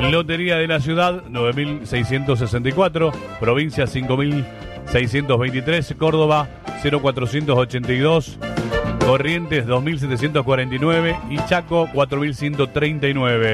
Lotería de la Ciudad, 9.664. Provincia, 5.623. Córdoba, 0.482. Corrientes, 2.749. Y Chaco, 4.139.